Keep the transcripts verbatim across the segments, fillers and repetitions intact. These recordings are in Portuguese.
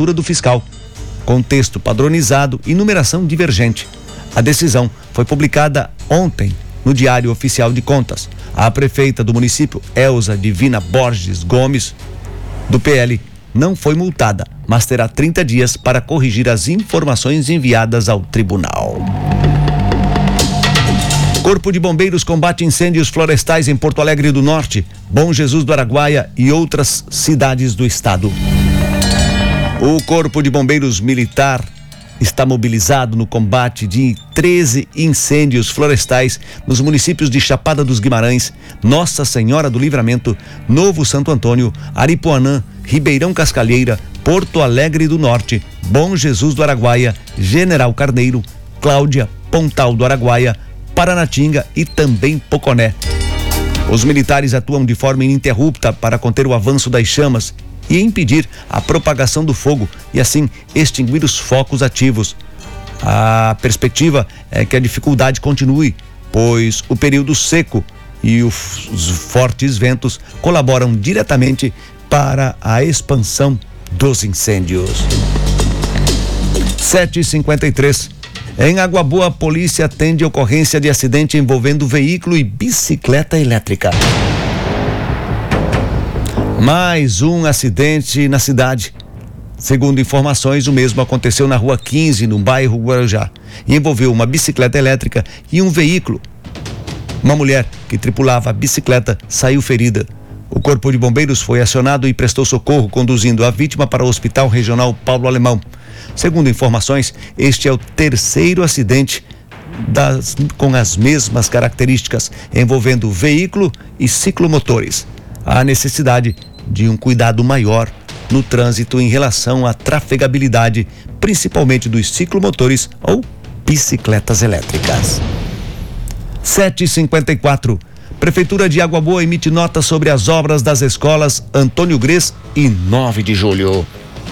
assinatura do fiscal, com texto padronizado e numeração divergente. A decisão foi publicada ontem no Diário Oficial de Contas. A prefeita do município, Elza Divina Borges Gomes, do P L, não foi multada, mas terá trinta dias para corrigir as informações enviadas ao tribunal. Corpo de Bombeiros combate incêndios florestais em Porto Alegre do Norte, Bom Jesus do Araguaia e outras cidades do estado. O Corpo de Bombeiros Militar está mobilizado no combate de treze incêndios florestais nos municípios de Chapada dos Guimarães, Nossa Senhora do Livramento, Novo Santo Antônio, Aripuanã, Ribeirão Cascalheira, Porto Alegre do Norte, Bom Jesus do Araguaia, General Carneiro, Cláudia, Pontal do Araguaia, Paranatinga e também Poconé. Os militares atuam de forma ininterrupta para conter o avanço das chamas e impedir a propagação do fogo e assim extinguir os focos ativos. A perspectiva é que a dificuldade continue, pois o período seco e os fortes ventos colaboram diretamente para a expansão dos incêndios. sete e cinquenta e três. Em Água Boa, a polícia atende ocorrência de acidente envolvendo veículo e bicicleta elétrica. Mais um acidente na cidade. Segundo informações, o mesmo aconteceu na Rua quinze, no bairro Guarujá, e envolveu uma bicicleta elétrica e um veículo. Uma mulher que tripulava a bicicleta saiu ferida. O Corpo de Bombeiros foi acionado e prestou socorro, conduzindo a vítima para o Hospital Regional Paulo Alemão. Segundo informações, este é o terceiro acidente das, com as mesmas características, envolvendo veículo e ciclomotores. Há necessidade de um cuidado maior no trânsito em relação à trafegabilidade, principalmente dos ciclomotores ou bicicletas elétricas. sete e cinquenta e quatro. Prefeitura de Água Boa emite nota sobre as obras das escolas Antônio Grés e nove de julho.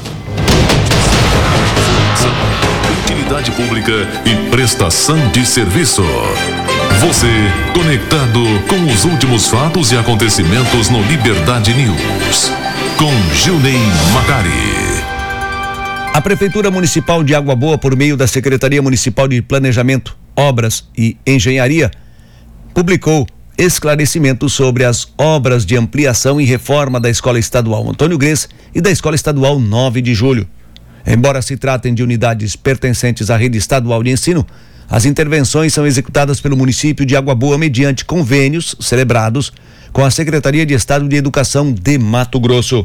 Utilidade pública e prestação de serviço. Você conectado com os últimos fatos e acontecimentos no Liberdade News. Com Gilney Macari. A Prefeitura Municipal de Água Boa, por meio da Secretaria Municipal de Planejamento, Obras e Engenharia, publicou esclarecimentos sobre as obras de ampliação e reforma da Escola Estadual Antônio Grés e da Escola Estadual nove de julho. Embora se tratem de unidades pertencentes à rede estadual de ensino, as intervenções são executadas pelo município de Água Boa mediante convênios celebrados com a Secretaria de Estado de Educação de Mato Grosso.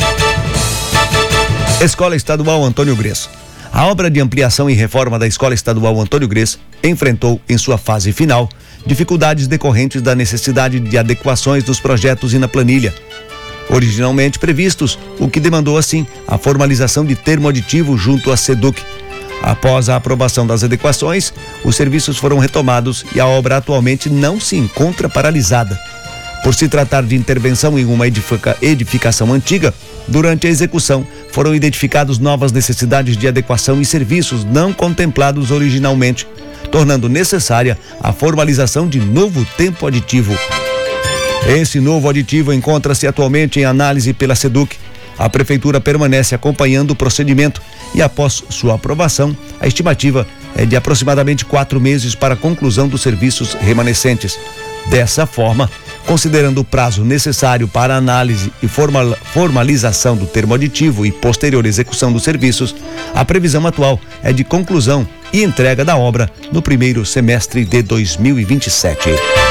Escola Estadual Antônio Grés. A obra de ampliação e reforma da Escola Estadual Antônio Grés enfrentou, em sua fase final, dificuldades decorrentes da necessidade de adequações dos projetos e na planilha originalmente previstos, o que demandou assim a formalização de termo aditivo junto à SEDUC. Após a aprovação das adequações, os serviços foram retomados e a obra atualmente não se encontra paralisada. Por se tratar de intervenção em uma edifica, edificação antiga, durante a execução foram identificadas novas necessidades de adequação e serviços não contemplados originalmente, tornando necessária a formalização de novo tempo aditivo. Esse novo aditivo encontra-se atualmente em análise pela SEDUC. A Prefeitura permanece acompanhando o procedimento e, após sua aprovação, a estimativa é de aproximadamente quatro meses para a conclusão dos serviços remanescentes. Dessa forma, considerando o prazo necessário para a análise e formal, formalização do termo aditivo e posterior execução dos serviços, a previsão atual é de conclusão e entrega da obra no primeiro semestre de dois mil e vinte e sete.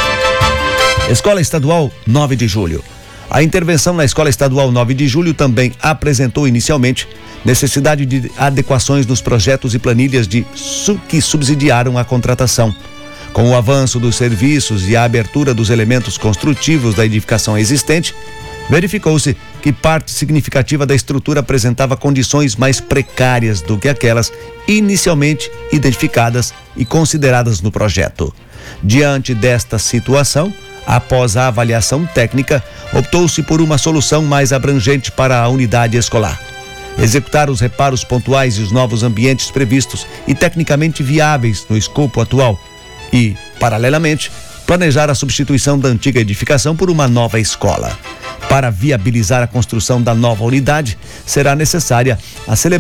Escola Estadual nove de julho. A intervenção na Escola Estadual nove de julho também apresentou inicialmente necessidade de adequações nos projetos e planilhas de su- que subsidiaram a contratação. Com o avanço dos serviços e a abertura dos elementos construtivos da edificação existente, verificou-se que parte significativa da estrutura apresentava condições mais precárias do que aquelas inicialmente identificadas e consideradas no projeto. Diante desta situação, após a avaliação técnica, optou-se por uma solução mais abrangente para a unidade escolar. Executar os reparos pontuais e os novos ambientes previstos e tecnicamente viáveis no escopo atual e, paralelamente, planejar a substituição da antiga edificação por uma nova escola. Para viabilizar a construção da nova unidade, será necessária a celebração